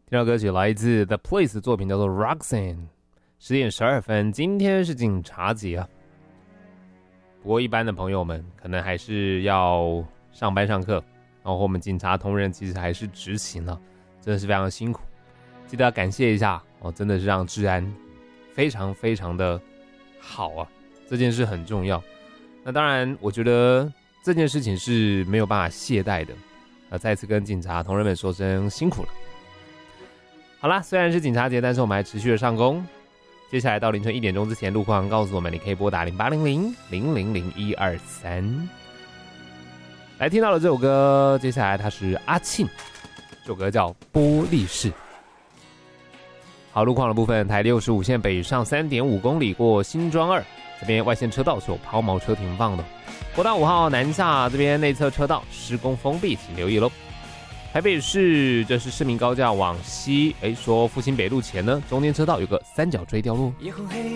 听到歌曲来自 The Police 的作品叫做 Roxanne。10点12分，今天是警察节啊。不过一般的朋友们可能还是要上班上课，然后我们警察同仁其实还是执勤了，真的是非常辛苦。记得要感谢一下哦，真的是让治安非常非常的好啊，这件事很重要。那当然，我觉得这件事情是没有办法懈怠的。再次跟警察同仁们说声辛苦了。好啦，虽然是警察节，但是我们还持续的上工。接下来到凌晨1点钟之前，路况告诉我们，你可以拨打0800-000-123。来听到了这首歌，接下来它是阿庆，这首歌叫《玻璃室》。好，路况的部分，台65线北上3.5公里过新庄2，这边外线车道是有抛锚车停放的。国道5号南下这边内侧车道施工封闭，请留意咯。台北市这是市民高架往西，说复兴北路前呢，中间车道有个三角锥掉落。